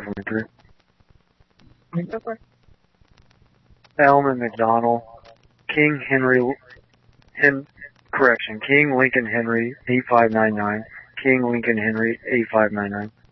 523. Okay. Elman McDonald, King Lincoln Henry 8599, King Lincoln Henry 8599.